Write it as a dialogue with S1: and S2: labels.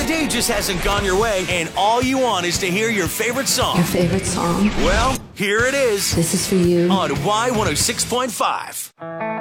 S1: The day just hasn't gone your way, and all you want is to hear your favorite song.
S2: Your favorite song?
S1: Well, here it is.
S2: This is for you.
S1: On Y106.5.